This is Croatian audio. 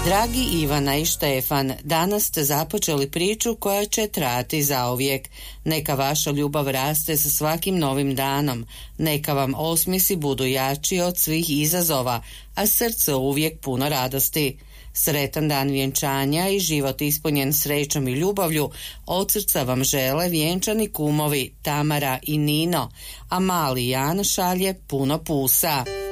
Dragi Ivana i Štefan, danas ste započeli priču koja će trajati zauvijek. Neka vaša ljubav raste sa svakim novim danom. Neka vam osmjesi budu jači od svih izazova, a srce uvijek puno radosti. Sretan dan vjenčanja i život ispunjen srećom i ljubavlju od srca vam žele vjenčani kumovi Tamara i Nino, a mali Jan šalje puno pusa.